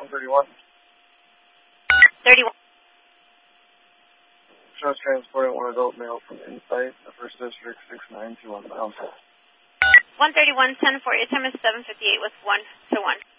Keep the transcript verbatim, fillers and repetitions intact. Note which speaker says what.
Speaker 1: one thirty-one.
Speaker 2: thirty-one.
Speaker 1: Just transporting one adult male from Insight, the first district, six nine two one miles.
Speaker 2: one thirty-one, ten four, your time is seven fifty-eight with one to one.